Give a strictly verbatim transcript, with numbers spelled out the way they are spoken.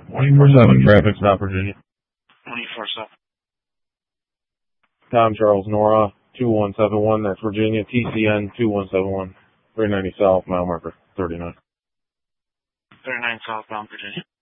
twenty-four seven traffic stop, Virginia. twenty-four seven. Tom Charles Nora, two one seven one, that's Virginia, T C N two one seven one, three ninety South, mile marker thirty-nine. thirty-nine southbound, Virginia.